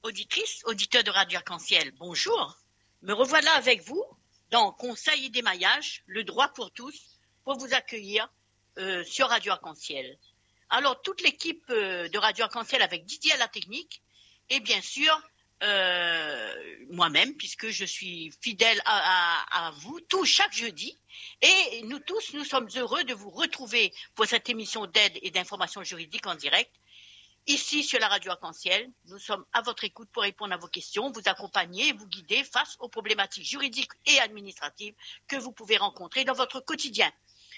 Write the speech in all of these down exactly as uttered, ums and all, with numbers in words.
auditrices, auditeurs de Radio Arc-en-Ciel, bonjour. Me revoilà avec vous dans Conseil et démaillage, le droit pour tous, pour vous accueillir euh, sur Radio Arc-en-Ciel. Alors, toute l'équipe euh, de Radio Arc-en-Ciel avec Didier à la technique et bien sûr euh, moi-même, puisque je suis fidèle à, à, à vous tous chaque jeudi. Et nous tous, nous sommes heureux de vous retrouver pour cette émission d'aide et d'information juridique en direct. Ici, sur la Radio Arc-en-Ciel, nous sommes à votre écoute pour répondre à vos questions, vous accompagner et vous guider face aux problématiques juridiques et administratives que vous pouvez rencontrer dans votre quotidien.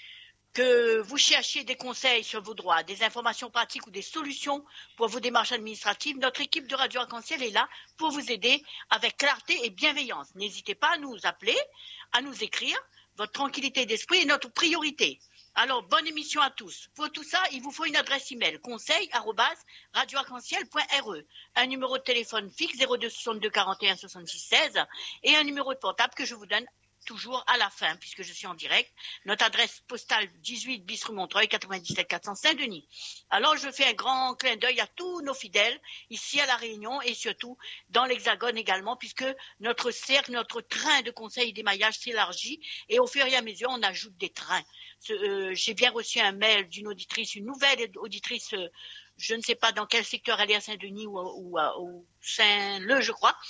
Que vous cherchiez des conseils sur vos droits, des informations pratiques ou des solutions pour vos démarches administratives, notre équipe de Radio Arc-en-Ciel est là pour vous aider avec clarté et bienveillance. N'hésitez pas à nous appeler, à nous écrire. Votre tranquillité d'esprit est notre priorité. Alors, bonne émission à tous. Pour tout ça, il vous faut une adresse email, conseil arobase radio arc en ciel point r e, un numéro de téléphone fixe zéro deux soixante-deux quarante et un soixante-six seize et un numéro de portable que je vous donne toujours à la fin, puisque je suis en direct. Notre adresse postale dix-huit bis rue Montreuil, quatre-vingt-dix-sept quatre cents Saint-Denis. Alors, je fais un grand clin d'œil à tous nos fidèles, ici à La Réunion et surtout dans l'Hexagone également, puisque notre cercle, notre train de conseil et d'émaillage s'élargit et au fur et à mesure, on ajoute des trains. Ce, euh, j'ai bien reçu un mail d'une auditrice, une nouvelle auditrice, euh, je ne sais pas dans quel secteur elle est à Saint-Denis ou, ou, ou, ou Saint-Leu, je crois.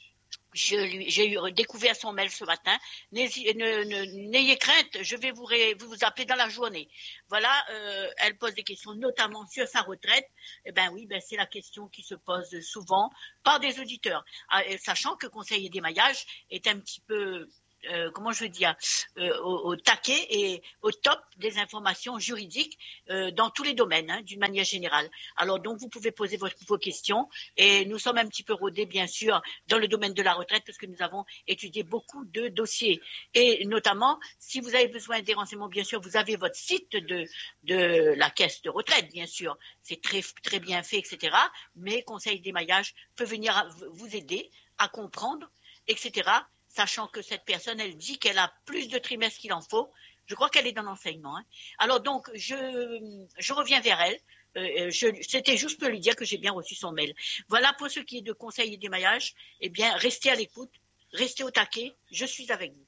Je lui, j'ai eu, découvert son mail ce matin. N'ayez, ne, ne, n'ayez crainte, je vais vous, ré, vous appeler dans la journée. Voilà, euh, elle pose des questions notamment sur sa retraite. Eh ben oui, ben c'est la question qui se pose souvent par des auditeurs. Ah, sachant que Conseil et démaillage est un petit peu... Euh, comment je veux dire, euh, au, au taquet et au top des informations juridiques euh, dans tous les domaines, hein, d'une manière générale. Alors donc vous pouvez poser vos, vos questions et nous sommes un petit peu rodés bien sûr dans le domaine de la retraite parce que nous avons étudié beaucoup de dossiers et notamment si vous avez besoin des renseignements, bien sûr vous avez votre site de, de la caisse de retraite, bien sûr, c'est très, très bien fait, et cetera. Mais Conseil d'émaillage peut venir vous aider à comprendre, et cetera, sachant que cette personne, elle dit qu'elle a plus de trimestres qu'il en faut. Je crois qu'elle est dans l'enseignement. Hein. Alors donc, je, je reviens vers elle. Euh, je, c'était juste pour lui dire que j'ai bien reçu son mail. Voilà pour ce qui est de conseil et d'émaillage. Eh bien, restez à l'écoute, restez au taquet. Je suis avec vous.